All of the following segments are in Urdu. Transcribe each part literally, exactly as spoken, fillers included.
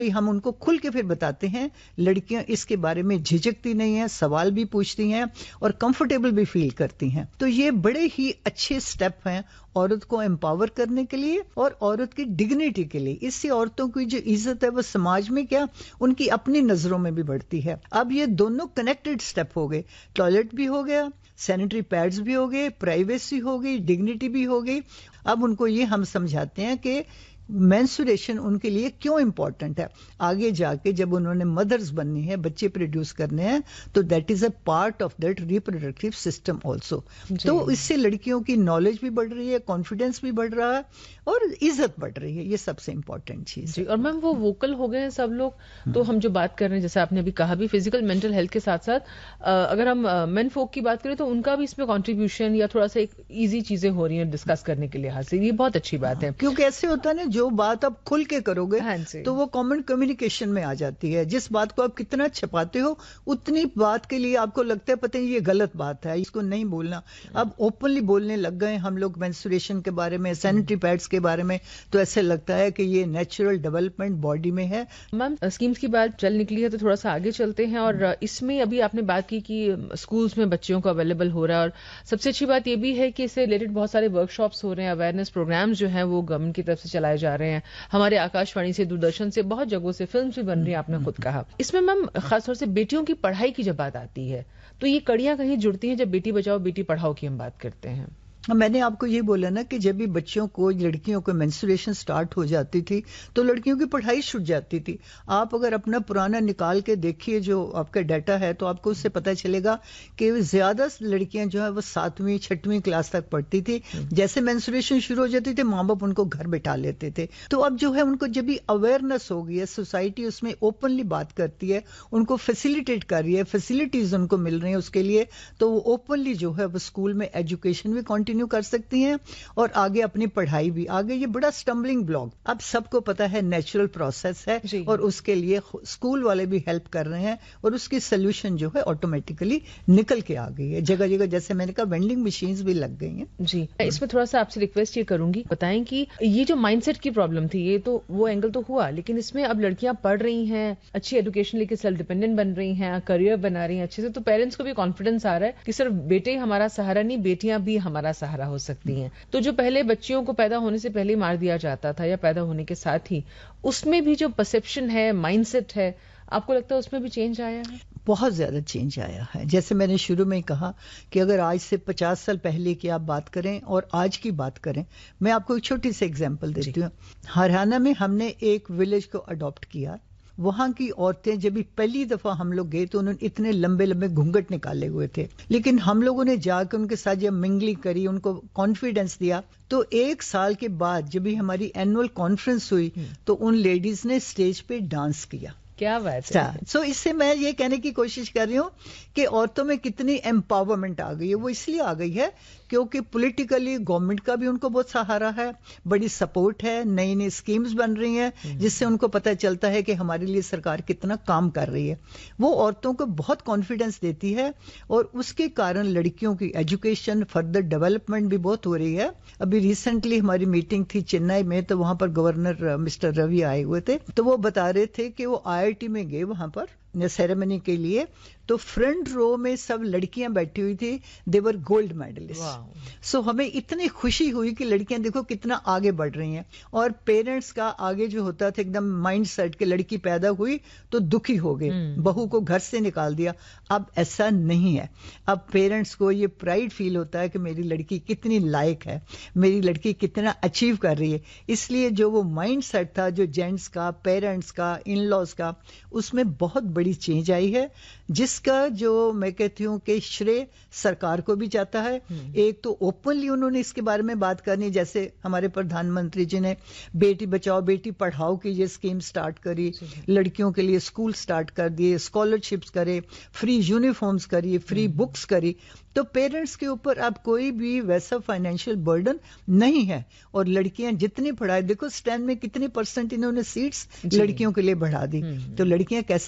ہم ان کو کھل کے پھر بتاتے ہیں. لڑکیاں اس کے بارے میں جھجکتی نہیں ہیں, سوال بھی پوچھتی ہیں اور کمفرٹیبل بھی فیل کرتی ہیں. تو یہ بڑے ہی اچھے سٹیپ ہیں عورت کو امپاور کرنے کے لیے اور عورت کی ڈگنیٹی کے لیے. اس سے عورتوں کی جو عزت ہے وہ سماج میں کیا ان کی اپنی نظروں میں بھی بڑھتی ہے. اب یہ دونوں کنیکٹڈ سٹیپ ہو گئے, ٹوائلٹ بھی ہو گیا, سینیٹری پیڈز بھی ہو گئے, پرائیویسی ہو گئی, ڈگنیٹی بھی ہو گئی. اب ان کو یہ ہم سمجھاتے ہیں کہ مینسوریشن ان کے لیے کیوں امپورٹنٹ ہے. آگے جا کے جب انہوں نے مدرز بننی ہے, بچے پروڈیوس کرنے ہیں, تو that is a part of that reproductive system also. تو اس سے لڑکیوں کی نالج بھی بڑھ رہی ہے, کانفیڈینس بھی بڑھ رہا ہے اور عزت بڑھ رہی ہے. یہ سب سے امپورٹنٹ چیز جی. اور میم وہ ووکل ہو گئے ہیں سب لوگ. تو ہم جو بات کر رہے ہیں جیسے آپ نے ابھی کہا بھی فزیکل مینٹل ہیلتھ کے ساتھ ساتھ اگر ہم مین فوک کی بات کریں تو ان کا بھی اس میں کنٹریبیوشن یا تھوڑا سا ایک ایزی چیزیں ہو رہی ہیں ڈسکس کرنے کے لحاظ سے. یہ بہت اچھی بات ہے کیونکہ ایسے ہوتا ہے نا جو بات آپ کھل کے کرو گے تو وہ کامن کمیونیکیشن میں آ جاتی ہے. جس بات کو آپ کتنا چھپاتے ہو اتنی بات کے لیے آپ کو لگتا ہے پتہ نہیں یہ غلط بات ہے, اس کو نہیں بولنا. اب اوپنلی بولنے لگ گئے ہم لوگ مینسٹریشن کے بارے میں, سینیٹری پیڈز کے بارے میں, تو ایسے لگتا ہے کہ یہ نیچرل ڈیولپمنٹ باڈی میں ہے. میم اسکیمز کی بات چل نکلی ہے تو تھوڑا سا آگے چلتے ہیں. اور اس میں ابھی آپ نے بات کی کہ اسکولز میں بچیوں کو اویلیبل ہو رہا ہے, اور سب سے اچھی بات یہ بھی ہے کہ اس سے ریلیٹڈ بہت سارے ورک شاپس ہو رہے ہیں, اویئرنیس پروگرامز جو ہیں وہ گورنمنٹ کی طرف سے چلائے جا رہے ہیں. ہمارے آکاش وانی سے, دوردرشن سے, بہت جگہوں سے فلمز بھی بن رہی ہیں, آپ نے خود کہا. اس میں میم خاص طور سے بیٹیوں کی پڑھائی کی جب بات آتی ہے تو یہ کڑیاں کہیں جڑتی ہیں جب بیٹی بچاؤ بیٹی پڑھاؤ کی ہم بات کرتے ہیں. میں نے آپ کو یہ بولا نا کہ جب بھی بچوں کو, لڑکیوں کو مینسٹریشن سٹارٹ ہو جاتی تھی تو لڑکیوں کی پڑھائی چھوٹ جاتی تھی. آپ اگر اپنا پرانا نکال کے دیکھیے جو آپ کا ڈیٹا ہے تو آپ کو اس سے پتہ چلے گا کہ زیادہ لڑکیاں جو ہے وہ ساتویں چھٹویں کلاس تک پڑھتی تھی. جیسے مینسٹریشن شروع ہو جاتی تھی ماں باپ ان کو گھر بٹھا لیتے تھے. تو اب جو ہے ان کو جب بھی اویئرنیس ہو گئی ہے, سوسائٹی اس میں اوپنلی بات کرتی ہے, ان کو فیسیلیٹیٹ کر رہی ہے, فیسلٹیز ان کو مل رہی ہیں اس کے لیے, تو وہ اوپنلی جو ہے وہ اسکول میں ایجوکیشن بھی کنٹینیو کر سکتی ہیں اور آگے اپنی پڑھائی بھی. آگے یہ بڑا سٹمبلنگ بلاک اب سب کو پتا ہے نیچرل پروسیس ہے جی. اور اس کے لیے اسکول والے بھی ہیلپ کر رہے ہیں اور اس کی سولوشن جو ہے آٹومیٹیکلی نکل کے آ گئی ہے. جگہ جگہ جیسے میں نے کہا وینڈنگ مشینز بھی لگ گئی ہیں. جی اس میں تھوڑا سا آپ سے ریکویسٹ یہ کروں گی, بتائیں کہ یہ جو مائنڈ سیٹ کی پرابلم تھی یہ تو وہ اینگل تو ہوا, لیکن اس میں اب لڑکیاں پڑھ رہی ہیں, اچھی ایجوکیشن لے کے سیلف ڈیپینڈنٹ بن رہی ہیں, کریئر بنا رہی ہیں اچھے سے, تو پیرنٹس کو بھی کانفیڈنس آ رہا ہے کہ صرف بیٹے ہمارا سہارا نہیں, بیٹیاں بھی ہمارا سہارا ہو سکتی ہیں. تو جو پہلے بچیوں کو پیدا ہونے سے پہلے مار دیا جاتا تھا یا پیدا ہونے کے ساتھ ہی, اس میں بھی جو پرسپشن ہے, مائنڈ سیٹ ہے, آپ کو لگتا ہے اس میں بھی چینج آیا ہے؟ بہت زیادہ چینج آیا ہے. جیسے میں نے شروع میں کہا کہ اگر آج سے پچاس سال پہلے کی آپ بات کریں اور آج کی بات کریں, میں آپ کو ایک چھوٹی سی ایگزامپل دیتی ہوں. ہریانہ میں ہم نے ایک ولیج کو اڈاپٹ کیا. وہاں کی عورتیں جب بھی پہلی دفعہ ہم لوگ گئے تو انہوں نے اتنے لمبے لمبے گھونگھٹ نکالے ہوئے تھے, لیکن ہم لوگوں نے جا کے ان کے ساتھ جب منگلی کری, ان کو کانفیڈنس دیا, تو ایک سال کے بعد جب بھی ہماری اینول کانفرنس ہوئی تو ان لیڈیز نے اسٹیج پہ ڈانس کیا. کیا بات ہے. سو اس سے میں یہ کہنے کی کوشش کر رہی ہوں کہ عورتوں میں کتنی امپاورمنٹ آ گئی ہے. وہ اس لیے آ گئی ہے کیونکہ پولیٹیکلی گورنمنٹ کا بھی ان کو بہت سہارا ہے, بڑی سپورٹ ہے, نئی نئی اسکیمز بن رہی ہیں جس سے ان کو پتہ چلتا ہے کہ ہمارے لیے سرکار کتنا کام کر رہی ہے. وہ عورتوں کو بہت کانفیڈنس دیتی ہے اور اس کے کارن لڑکیوں کی ایجوکیشن فردر ڈیولپمنٹ بھی بہت ہو رہی ہے. ابھی ریسنٹلی ہماری میٹنگ تھی چنئی میں, تو وہاں پر گورنر مسٹر روی آئے ہوئے تھے, تو وہ بتا رہے تھے کہ وہ آئی آئی ٹی میں گئے وہاں پر سیریمنی کے لیے, تو فرنٹ رو میں سب لڑکیاں بیٹھی ہوئی تھی, دیور گولڈ میڈلسٹ. سو ہمیں اتنی خوشی ہوئی کہ لڑکیاں دیکھو کتنا آگے بڑھ رہی ہیں. اور پیرنٹس کا آگے جو ہوتا تھا ایک دم مائنڈ سیٹ کہ لڑکی پیدا ہوئی تو دکھی ہو گئے, بہو کو گھر سے نکال دیا. اب ایسا نہیں ہے. اب پیرنٹس کو یہ پرائڈ فیل ہوتا ہے کہ میری لڑکی کتنی لائق ہے, میری لڑکی کتنا اچیو کر رہی ہے. اس لیے جو وہ مائنڈ سیٹ تھا جو جینٹس کا, پیرنٹس کا, ان لاز کا, اس میں بہت بڑی چینج آئی ہے, جس کا جو میں کہتی ہوں کہ شرے سرکار کو بھی جاتا ہے. ایک تو اوپنلی انہوں نے اس کے بارے میں بات کرنی, جیسے ہمارے پردھان منتری جی نے بیٹی بچاؤ بیٹی پڑھاؤ کی یہ اسکیم سٹارٹ کری, لڑکیوں کے لیے اسکول سٹارٹ کر دیے, اسکالرشپس کرے, فری یونیفارمز کری, فری بکس کری. تو پیرنٹس کے اوپر اب کوئی بھی ویسا فائنینشیل برڈن نہیں ہے. اور لڑکیاں جتنی پڑھائے, دیکھو اسٹینڈ میں کتنی پرسنٹ انہوں نے سیٹس لڑکیوں کے لیے بڑھا دی, تو لڑکیاں کیسے آگے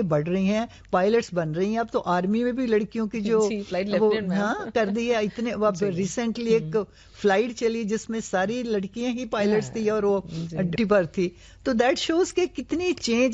بڑھ رہی ہیں, پائلٹس بن رہی ہیں. اب تو آرمی میں بھی لڑکیوں کی جو ہاں کر دی ہے اتنے. اب ریسنٹلی ایک فلائٹ چلی جس میں ساری لڑکیاں ہی پائلٹس تھی اور وہ ڈپٹی پر تھی. تو دیٹ شوز کہ کتنی چینج